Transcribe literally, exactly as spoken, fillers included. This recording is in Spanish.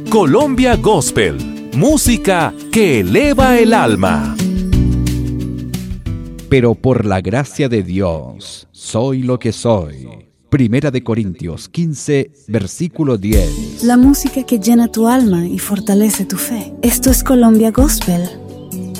Colombia Gospel, música que eleva el alma. Pero por la gracia de Dios, soy lo que soy. Primera de Corintios quince, versículo diez. La música que llena tu alma y fortalece tu fe. Esto es Colombia Gospel.